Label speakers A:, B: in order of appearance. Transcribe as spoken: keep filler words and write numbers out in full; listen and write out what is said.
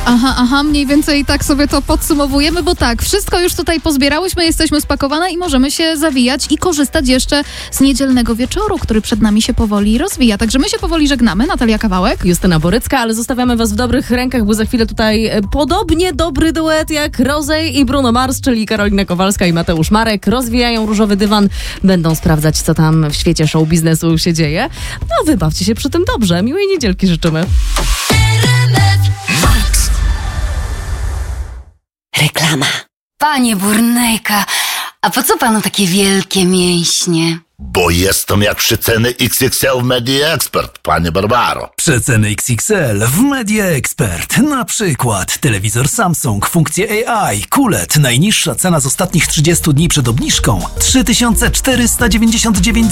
A: Aha, aha, mniej więcej tak sobie to podsumowujemy, bo tak, wszystko już tutaj pozbierałyśmy, jesteśmy spakowane i możemy się zawijać i korzystać jeszcze z niedzielnego wieczoru, który przed nami się powoli rozwija. Także my się powoli żegnamy. Natalia Kawałek,
B: Justyna Borycka, ale zostawiamy was w dobrych rękach, bo za chwilę tutaj e, podobnie dobry duet jak Rozej i Bruno Mars, czyli Karolina Kowalska i Mateusz Marek. Rozwijają różowy dywan, będą sprawdzać, co tam w świecie show biznesu się dzieje. No, wybawcie się przy tym dobrze. Miłej niedzielki życzymy.
C: Reklama.
D: Panie Burnejka, a po co panu takie wielkie mięśnie?
E: Bo jestem jak przeceny X X L w Media Expert, panie Barbaro.
F: Przeceny X X L w Media Expert. Na przykład telewizor Samsung, funkcje A I, Q L E D. Najniższa cena z ostatnich trzydziestu dni przed obniżką trzy tysiące czterysta dziewięćdziesiąt dziewięć